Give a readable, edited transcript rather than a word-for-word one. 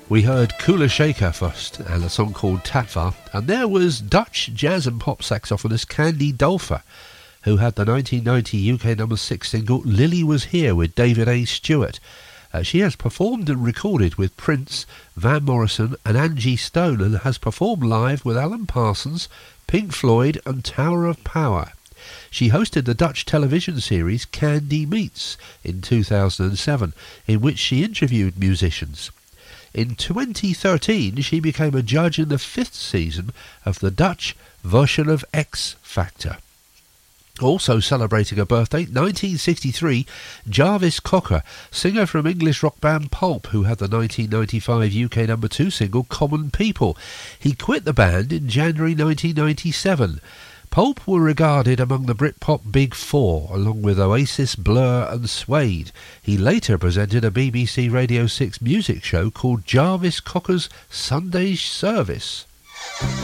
We heard Kula Shaker first, and a song called Tatva, and there was Dutch jazz and pop saxophonist Candy Dulfer, who had the 1990 UK number 6 single Lily Was Here with David A. Stewart. She has performed and recorded with Prince, Van Morrison and Angie Stone, and has performed live with Alan Parsons, Pink Floyd and Tower of Power. She hosted the Dutch television series Candy Meets in 2007, in which she interviewed musicians. In 2013, she became a judge in the 5th season of the Dutch version of X Factor. Also celebrating a birthday, 1963, Jarvis Cocker, singer from English rock band Pulp, who had the 1995 UK number 2 single Common People. He quit the band in January 1997. Pulp were regarded among the Britpop Big Four, along with Oasis, Blur and Suede. He later presented a BBC Radio 6 music show called Jarvis Cocker's Sunday Service.